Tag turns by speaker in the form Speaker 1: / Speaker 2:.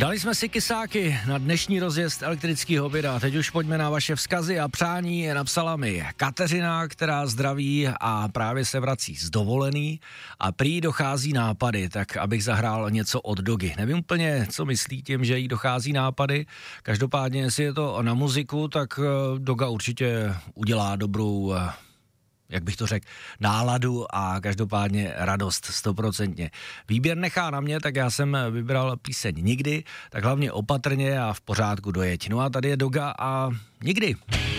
Speaker 1: Dali jsme si kysáky na dnešní rozjezd elektrického oběda. Teď už pojďme na vaše vzkazy a přání. Napsala mi Kateřina, která zdraví a právě se vrací z dovolený a prý dochází nápady, tak abych zahrál něco od Dogy. Nevím úplně, co myslí tím, že jí dochází nápady. Každopádně, jestli je to na muziku, tak Doga určitě udělá dobrou, jak bych to řekl, náladu a každopádně radost 100%. Výběr nechá na mě, tak já jsem vybral píseň Nikdy, tak hlavně opatrně a v pořádku dojeď. No a tady je Doga a Nikdy.